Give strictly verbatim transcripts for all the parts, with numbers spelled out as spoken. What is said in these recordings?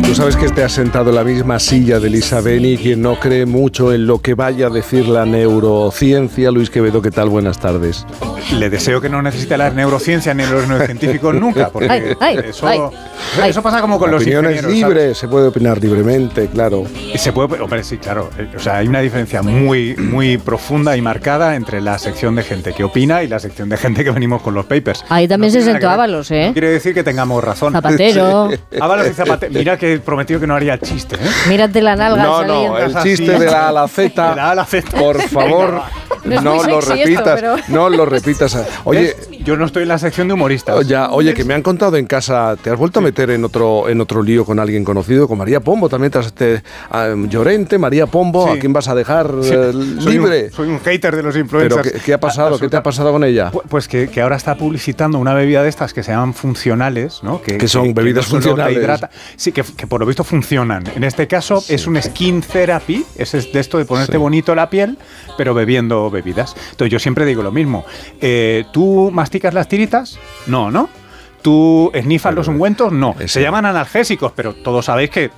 Tú sabes que te has sentado en la misma silla de Elisa Beni, quien no cree mucho en lo que vaya a decir la neurociencia. Luis Quevedo, ¿qué tal? Buenas tardes. Le deseo que no necesite la neurociencia ni los neurocientíficos nunca, porque ay, ay, eso, ay, ay. eso pasa como con los ingenieros. Opiniones libres, se puede opinar libremente, claro. Y se puede, hombre, sí, claro. O sea, hay una diferencia muy, muy profunda y marcada entre la sección de gente que opina y la sección de gente que venimos con los papers. Ahí también no se sentó Ábalos, ¿eh? No quiere decir que tengamos razón. Zapatero. Sí. Ábalos y Zapatero. Mira que prometió que no haría chiste, ¿eh? Mírate la nalga. No, no, el chiste así, de la A a la Z. De la A a la Z. Por favor, no, no lo repitas. Esto, pero... No lo repitas. Oye, yo no estoy en la sección de humoristas. Ya, oye, que me han contado en casa, ¿te has vuelto a meter en otro en otro lío con alguien conocido? Con María Pombo también. Te, te, um, Llorente, María Pombo, sí. ¿A quién vas a dejar sí. uh, soy libre? Un, soy un hater de los influencers. ¿Pero qué, qué ha pasado? Absoluta. ¿Qué te ha pasado con ella? Pues, pues que, que ahora está publicitando una bebida de estas que se llaman funcionales, ¿no? Que, que son que, bebidas que no funcionales. Hidrata. Sí, que, que por lo visto funcionan. En este caso sí. es un skin therapy, es de esto de ponerte sí. bonito la piel, pero bebiendo bebidas. Entonces yo siempre digo lo mismo. Eh, ¿Tú masticas las tiritas? No, ¿no? ¿Tú esnifas los ungüentos? No. Ese. Se llaman analgésicos, pero todos sabéis que...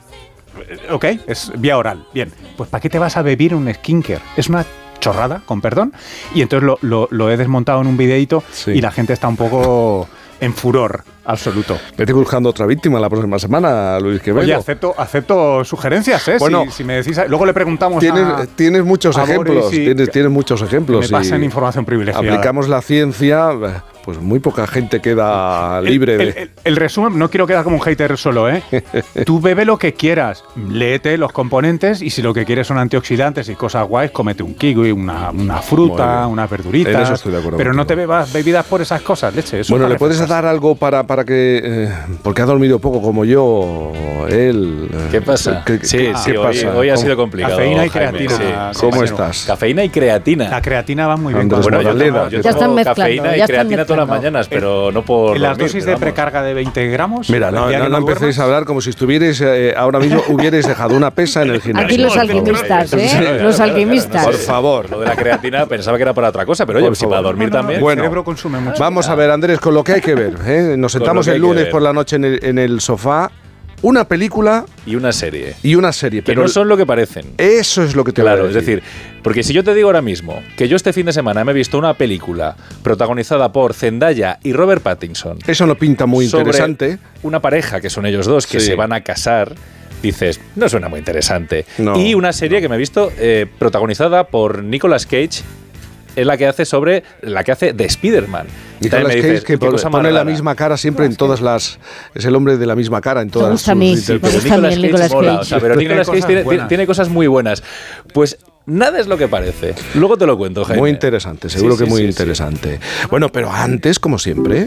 Ok, es vía oral. Bien, pues ¿para qué te vas a beber un skincare? Es una chorrada, con perdón. Y entonces lo, lo, lo he desmontado en un videíto sí. y la gente está un poco en furor absoluto. Vete buscando otra víctima la próxima semana, Luis Quevedo. Oye, acepto, acepto sugerencias, ¿eh? Bueno, si, si me decís, luego le preguntamos tienes, a... Tienes muchos a ejemplos, y, tienes, tienes muchos ejemplos. Me pasan información privilegiada. Aplicamos la ciencia, pues muy poca gente queda libre el, de... El, el, el resumen, no quiero quedar como un hater solo, ¿eh? Tú bebe lo que quieras, léete los componentes y si lo que quieres son antioxidantes y cosas guays, cómete un kiwi, una, una fruta, una verdurita. En eso estoy de acuerdo. Pero contigo. No te bebas bebidas por esas cosas, leche. Eso bueno, ¿le puedes dar algo para, para que... Eh, porque ha dormido poco como yo, él... ¿Qué pasa? ¿Qué, sí, qué, sí, ¿qué hoy, pasa? hoy ha sido complicado. Cafeína y Jaime, creatina. Sí, ¿Cómo sí, estás? Cafeína y creatina. La creatina va muy bien. Andrés bueno, yo Moraleda, tomo, yo ya están mezclando. Cafeína y creatina todas las mañanas, pero no por En las dormir, dosis de vamos. precarga de veinte gramos... Mira, no, no, no empecéis a hablar como si estuvierais eh, ahora mismo hubierais dejado una pesa en el gimnasio. Aquí los alquimistas, ¿eh? Los alquimistas. Por favor. Lo de la creatina pensaba que era para otra cosa, pero oye, si para dormir no, no, también... Bueno, el cerebro consume mucho. Vamos a ver, Andrés, con lo que hay que ver. ¿eh? Nos sentamos el lunes por la noche en el, en el sofá. Una película y una serie. Y una serie, que pero no son lo que parecen. Eso es lo que te Claro, voy a decir. es decir, porque si yo te digo ahora mismo que yo este fin de semana me he visto una película protagonizada por Zendaya y Robert Pattinson. Eso no pinta muy interesante. Una pareja que son ellos dos que sí. se van a casar. Dices, no suena muy interesante. No, y una serie no. que me he visto eh, protagonizada por Nicolas Cage. Es la que hace sobre la que hace de Spider-Man. Nicolas Cage, dices, que pone, pone la misma cara siempre en todas las... Es el hombre de la misma cara en todas sus interpretaciones. Pero Nicolas Cage mola, o sea, pero Nicolas Cage tiene, tiene cosas muy buenas. Pues nada es lo que parece. Luego te lo cuento, Jaime. Muy interesante, seguro sí, sí, que muy sí, interesante. Sí. Bueno, pero antes, como siempre...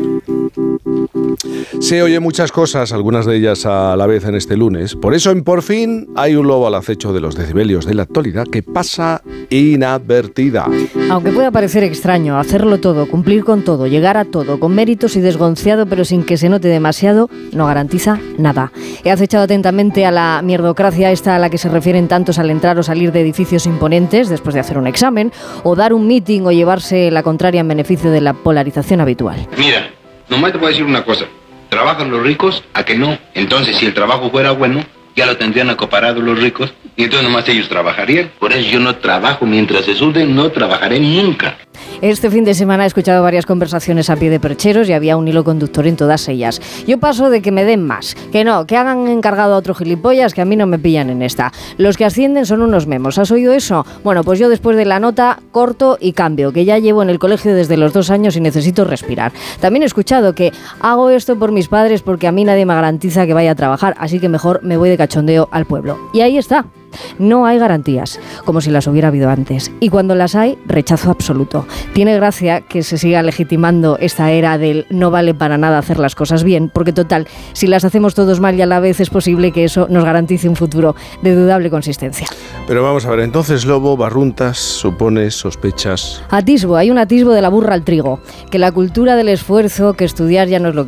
Se oye muchas cosas, algunas de ellas a la vez en este lunes. Por eso en Por Fin hay un lobo al acecho de los decibelios de la actualidad que pasa inadvertida. Aunque pueda parecer extraño, hacerlo todo, cumplir con todo, llegar a todo, con méritos y desgonciado, pero sin que se note demasiado, no garantiza nada. He acechado atentamente a la mierdocracia esta a la que se refieren tantos al entrar o salir de edificios imponentes después de hacer un examen, o dar un meeting o llevarse la contraria en beneficio de la polarización habitual. Mira, nomás te puedo decir una cosa. ¿Trabajan los ricos? ¿A que no? Entonces, si el trabajo fuera bueno, ya lo tendrían acaparado los ricos y entonces nomás ellos trabajarían. Por eso yo no trabajo. Mientras se surden, no trabajaré nunca. Este fin de semana he escuchado varias conversaciones a pie de percheros y había un hilo conductor en todas ellas. Yo paso de que me den más, que no, que hagan encargado a otro gilipollas, que a mí no me pillan en esta. Los que ascienden son unos memos. ¿Has oído eso? Bueno, pues yo después de la nota corto y cambio, que ya llevo en el colegio desde los dos años y necesito respirar. También he escuchado que hago esto por mis padres porque a mí nadie me garantiza que vaya a trabajar, así que mejor me voy de cachondeo al pueblo. Y ahí está. No hay garantías, como si las hubiera habido antes. Y cuando las hay, rechazo absoluto. Tiene gracia que se siga legitimando esta era del no vale para nada hacer las cosas bien, porque total, si las hacemos todos mal y a la vez es posible que eso nos garantice un futuro de dudable consistencia. Pero vamos a ver, entonces, Lobo, barruntas, supones, sospechas... Atisbo, hay un atisbo de la burra al trigo, que la cultura del esfuerzo, que estudiar ya no es lo